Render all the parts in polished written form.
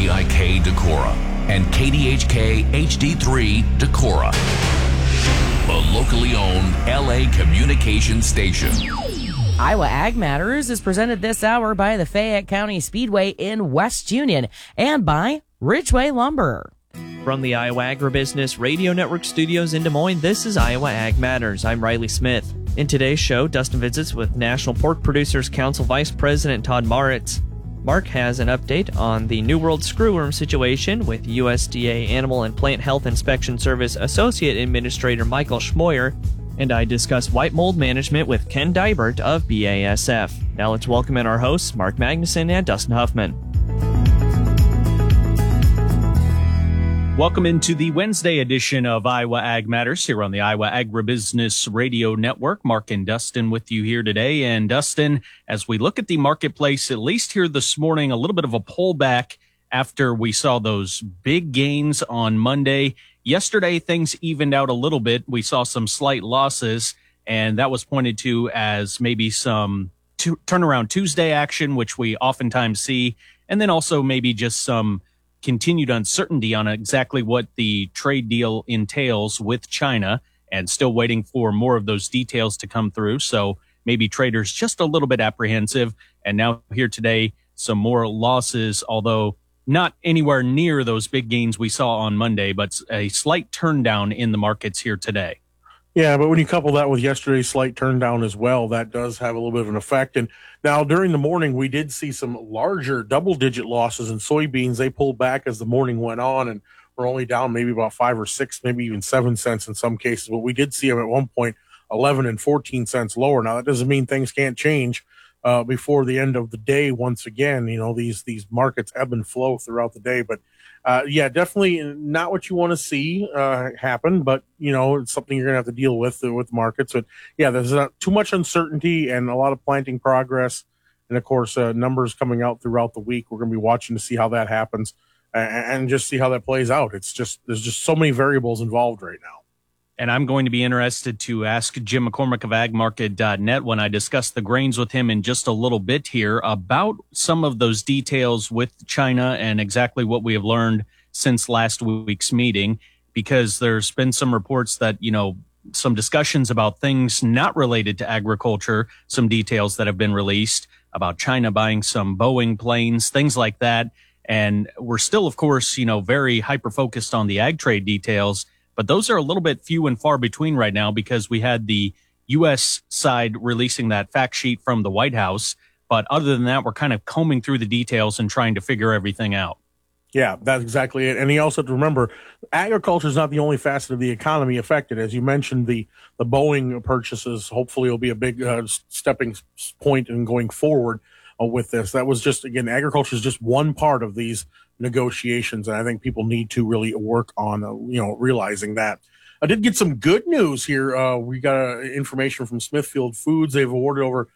WVIK Decorah and KDHK HD3 Decorah, the locally owned LA communication station. Iowa Ag Matters is presented this hour by the Fayette County Speedway in West Union and by Ridgeway Lumber. From the Iowa Agribusiness Radio Network studios in Des Moines, this is Iowa Ag Matters. I'm Riley Smith. In today's show, Dustin visits with National Pork Producers Council Vice President Todd Maritz. Mark has an update on the New World screwworm situation with USDA Animal and Plant Health Inspection Service Associate Administrator Michael Schmoyer, and I discuss white mold management with Ken Dybert of BASF. Now let's welcome in our hosts, Mark Magnuson and Dustin Huffman. Welcome into the Wednesday edition of Iowa Ag Matters here on the Iowa Agribusiness Radio Network. Mark and Dustin with you here today. And Dustin, as we look at the marketplace, at least here this morning, a little bit of a pullback after we saw those big gains on Monday. Yesterday, things evened out a little bit. We saw some slight losses, and that was pointed to as maybe some turnaround Tuesday action, which we oftentimes see, and then also maybe just some continued uncertainty on exactly what the trade deal entails with China, and still waiting for more of those details to come through. So maybe traders just a little bit apprehensive. And now here today, some more losses, although not anywhere near those big gains we saw on Monday, but a slight turn down in the markets here today. Yeah, but when you couple that with yesterday's slight turn down as well, that does have a little bit of an effect. And now during the morning, we did see some larger double-digit losses in soybeans. They pulled back as the morning went on, and we're only down maybe about 5 or 6, maybe even 7 cents in some cases. But we did see them at one point 11 and 14 cents lower. Now, that doesn't mean things can't change before the end of the day. Once again, you know, these markets ebb and flow throughout the day. But yeah, definitely not what you want to see happen, but you know, it's something you're gonna have to deal with markets. But yeah, there's too much uncertainty and a lot of planting progress, and of course numbers coming out throughout the week. We're gonna be watching to see how that happens and just see how that plays out. There's just so many variables involved right now. And I'm going to be interested to ask Jim McCormick of agmarket.net when I discuss the grains with him in just a little bit here about some of those details with China and exactly what we have learned since last week's meeting, because there's been some reports that, you know, some discussions about things not related to agriculture, some details that have been released about China buying some Boeing planes, things like that. And we're still, of course, you know, very hyper-focused on the ag trade details. But those are a little bit few and far between right now because we had the U.S. side releasing that fact sheet from the White House. But other than that, we're kind of combing through the details and trying to figure everything out. Yeah, that's exactly it. And you also have to remember, agriculture is not the only facet of the economy affected. As you mentioned, the Boeing purchases hopefully will be a big stepping point in going forward with this. That was just, again, agriculture is just one part of these negotiations, and I think people need to really work on realizing that. I did get some good news here. We got information from Smithfield Foods. They've awarded over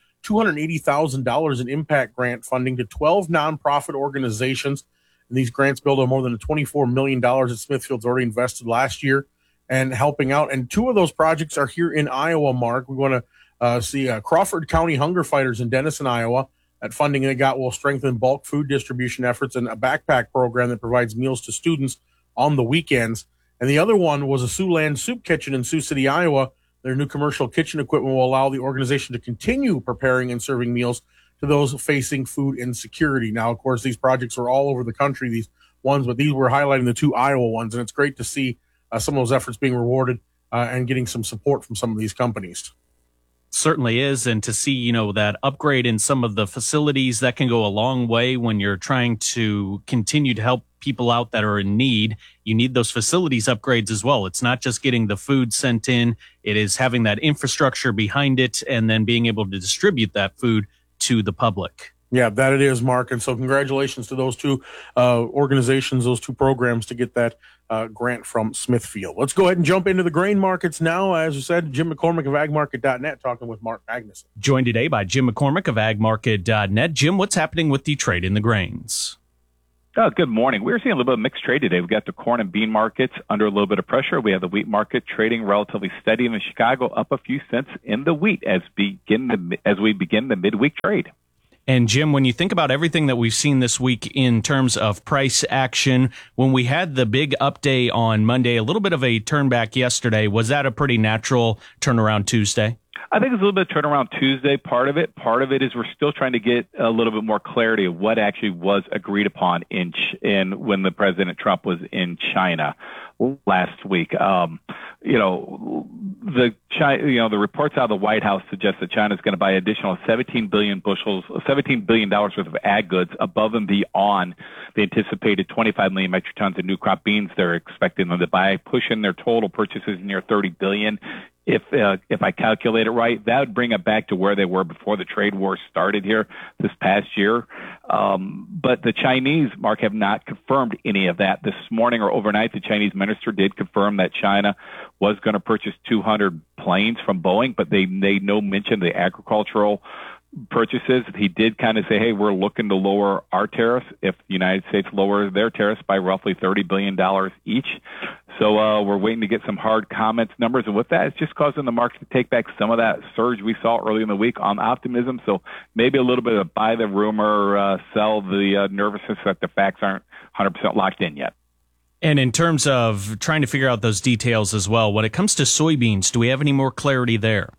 $280,000 in impact grant funding to 12 nonprofit organizations, and these grants build on more than $24 million that Smithfield's already invested last year and helping out. And 2 of those projects are here in Iowa, Mark. We want to see Crawford County Hunger Fighters in Denison, Iowa. That funding they got will strengthen bulk food distribution efforts and a backpack program that provides meals to students on the weekends. And the other one was a Siouxland Soup Kitchen in Sioux City, Iowa. Their new commercial kitchen equipment will allow the organization to continue preparing and serving meals to those facing food insecurity. Now, of course, these projects are all over the country, these ones, but these were highlighting the 2 Iowa ones. And it's great to see some of those efforts being rewarded and getting some support from some of these companies. Certainly is. And to see, you know, that upgrade in some of the facilities, that can go a long way when you're trying to continue to help people out that are in need. You need those facilities upgrades as well. It's not just getting the food sent in. It is having that infrastructure behind it and then being able to distribute that food to the public. Yeah, that it is, Mark. And so congratulations to those 2 organizations, those 2 programs to get that grant from Smithfield. Let's go ahead and jump into the grain markets now. As you said, Jim McCormick of agmarket.net talking with Mark Magnuson. Joined today by Jim McCormick of agmarket.net. Jim, what's happening with the trade in the grains? Good morning. We're seeing a little bit of mixed trade today. We've got the corn and bean markets under a little bit of pressure. We have the wheat market trading relatively steady in Chicago, up a few cents in the wheat as we begin the midweek trade. And Jim, when you think about everything that we've seen this week in terms of price action, when we had the big update on Monday, a little bit of a turn back yesterday, was that a pretty natural turnaround Tuesday? I think it's a little bit of turnaround Tuesday, part of it. Part of it is we're still trying to get a little bit more clarity of what actually was agreed upon in when the President Trump was in China last week. The reports out of the White House suggest that China is going to buy additional 17 billion worth of ag goods above and beyond the anticipated 25 million metric tons of new crop beans they're expecting them to buy, pushing their total purchases near 30 billion. If I calculate it right, that would bring it back to where they were before the trade war started here this past year. But the Chinese, Mark, have not confirmed any of that. This morning or overnight, the Chinese minister did confirm that China was going to purchase 200 planes from Boeing, but they made no mention of the agricultural purchases. He did kind of say, hey, we're looking to lower our tariffs if the United States lowers their tariffs by roughly $30 billion each. So we're waiting to get some hard comments numbers. And with that, it's just causing the market to take back some of that surge we saw early in the week on optimism. So maybe a little bit of buy the rumor, sell the nervousness that the facts aren't 100% locked in yet. And in terms of trying to figure out those details as well, when it comes to soybeans, do we have any more clarity there?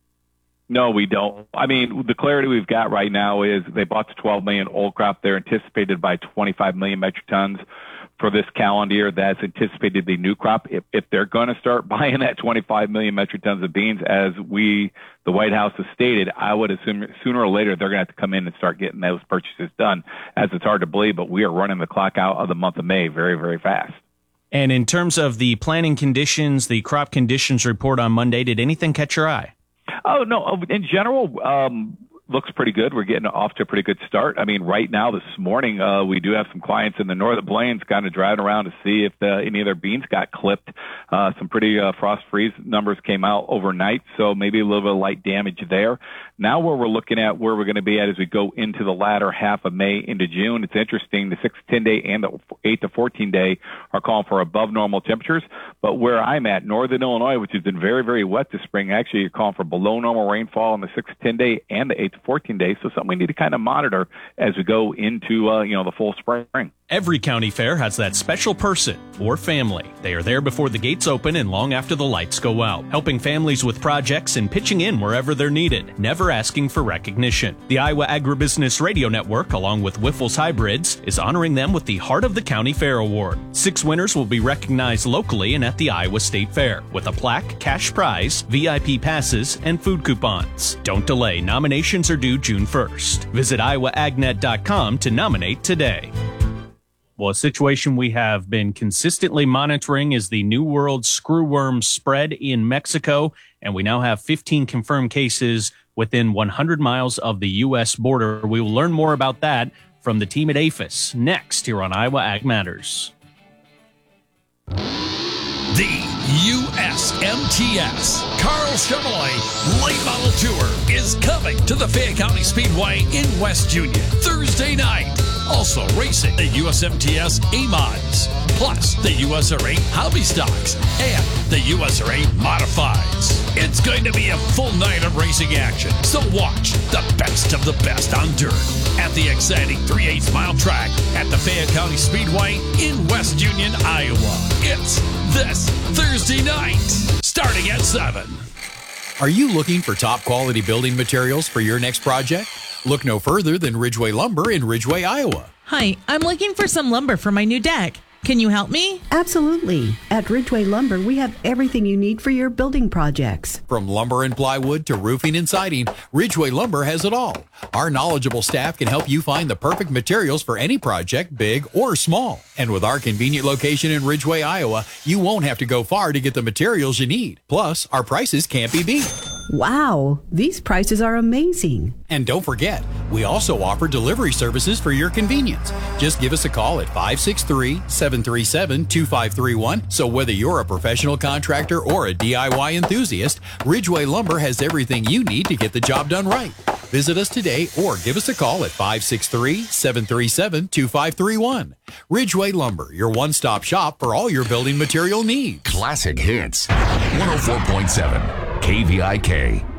No, we don't. I mean, the clarity we've got right now is they bought the 12 million old crop. They're anticipated by 25 million metric tons for this calendar year. That's anticipated the new crop. If they're going to start buying that 25 million metric tons of beans, as the White House has stated, I would assume sooner or later they're going to have to come in and start getting those purchases done, as it's hard to believe, but we are running the clock out of the month of May very, very fast. And in terms of the planting conditions, the crop conditions report on Monday, did anything catch your eye? Oh, no. In general, looks pretty good. We're getting off to a pretty good start. I mean, right now, this morning, we do have some clients in the Northern Plains kind of driving around to see if any of their beans got clipped. Some pretty frost freeze numbers came out overnight, so maybe a little bit of light damage there. Now where we're looking at where we're going to be at as we go into the latter half of May into June, it's interesting. The 6 to 10 day and the 8 to 14 day are calling for above normal temperatures. But where I'm at, Northern Illinois, which has been very, very wet this spring, actually you're calling for below normal rainfall on the 6 to 10 day and the 8 to 14 days. So something we need to kind of monitor as we go into the full spring. Every county fair has that special person or family. They are there before the gates open and long after the lights go out, helping families with projects and pitching in wherever they're needed, never asking for recognition. The Iowa Agribusiness Radio Network, along with Wiffles Hybrids, is honoring them with the Heart of the County Fair Award. 6 winners will be recognized locally and at the Iowa State Fair, with a plaque, cash prize, VIP passes, and food coupons. Don't delay. Nominations are due June 1st. Visit iowaagnet.com to nominate today. Well, a situation we have been consistently monitoring is the New World screwworm spread in Mexico, and we now have 15 confirmed cases within 100 miles of the U.S. border. We will learn more about that from the team at APHIS next here on Iowa Ag Matters. The USMTS Carl Chevrolet Late Model Tour is coming to the Fayette County Speedway in West Union Thursday night. Also racing the USMTS A-Mods, plus the USRA Hobby Stocks and the USRA Modifieds. It's going to be a full night of racing action, so watch the best of the best on dirt at the exciting 3/8 mile track at the Fayette County Speedway in West Union, Iowa. It's this Thursday night, starting at 7. Are you looking for top quality building materials for your next project? Look no further than Ridgeway Lumber in Ridgeway, Iowa. Hi, I'm looking for some lumber for my new deck. Can you help me? Absolutely. At Ridgeway Lumber, we have everything you need for your building projects. From lumber and plywood to roofing and siding, Ridgeway Lumber has it all. Our knowledgeable staff can help you find the perfect materials for any project, big or small. And with our convenient location in Ridgeway, Iowa, you won't have to go far to get the materials you need. Plus, our prices can't be beat. Wow, these prices are amazing. And don't forget, we also offer delivery services for your convenience. Just give us a call at 563-737-2531. So whether you're a professional contractor or a DIY enthusiast, Ridgeway Lumber has everything you need to get the job done right. Visit us today or give us a call at 563-737-2531. Ridgeway Lumber, your one-stop shop for all your building material needs. Classic Hits, 104.7 KVIK.